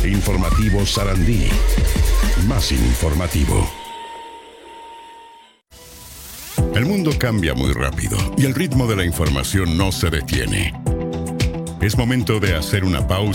Informativo Sarandí. Más informativo. El mundo cambia muy rápido y el ritmo de la información no se detiene. Es momento de hacer una pausa